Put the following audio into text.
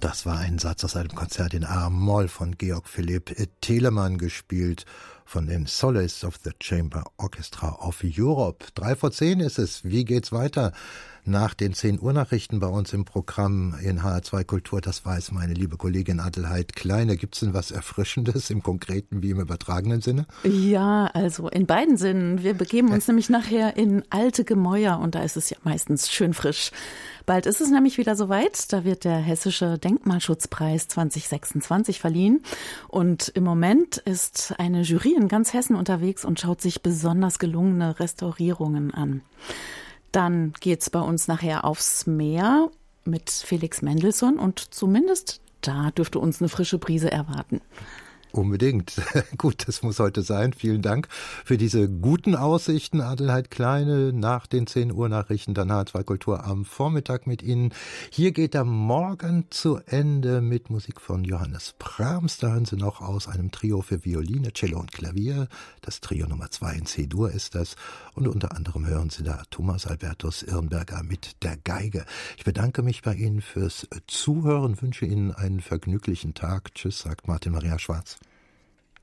Das war ein Satz aus einem Konzert in A-Moll von Georg Philipp Telemann, gespielt von den Soloists of the Chamber Orchestra of Europe. 9:03 ist es. Wie geht's weiter? Nach den 10 Uhr Nachrichten bei uns im Programm in HR2 Kultur, das weiß meine liebe Kollegin Adelheid Kleine. Gibt's denn was Erfrischendes im konkreten wie im übertragenen Sinne? Ja, also in beiden Sinnen. Wir begeben uns nämlich nachher in alte Gemäuer und da ist es ja meistens schön frisch. Bald ist es nämlich wieder soweit, da wird der Hessische Denkmalschutzpreis 2026 verliehen und im Moment ist eine Jury in ganz Hessen unterwegs und schaut sich besonders gelungene Restaurierungen an. Dann geht's bei uns nachher aufs Meer mit Felix Mendelssohn und zumindest da dürfte uns eine frische Brise erwarten. Unbedingt. Gut, das muss heute sein. Vielen Dank für diese guten Aussichten, Adelheid Kleine, nach den 10 Uhr Nachrichten, dann HR2 Kultur am Vormittag mit Ihnen. Hier geht der Morgen zu Ende mit Musik von Johannes Brahms. Da hören Sie noch aus einem Trio für Violine, Cello und Klavier. Das Trio Nummer 2 in C-Dur ist das. Und unter anderem hören Sie da Thomas Albertus Irnberger mit der Geige. Ich bedanke mich bei Ihnen fürs Zuhören, wünsche Ihnen einen vergnüglichen Tag. Tschüss, sagt Martin Maria Schwarz.